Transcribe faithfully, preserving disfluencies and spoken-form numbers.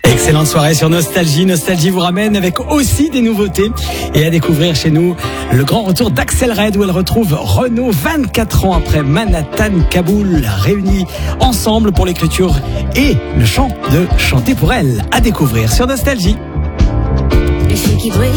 Excellente soirée sur Nostalgie. Nostalgie vous ramène avec aussi des nouveautés et à découvrir chez nous le grand retour d'Axel Red où elle retrouve Renaud vingt-quatre ans après Manhattan Kaboul, réunis ensemble pour l'écriture et le chant de Chanter pour elle. À découvrir sur Nostalgie. Les filles qui brillent